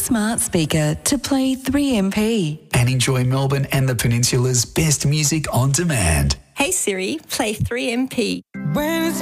smart speaker to play 3MP. And enjoy Melbourne and the Peninsula's best music on demand. Hey Siri, play 3MP. When it's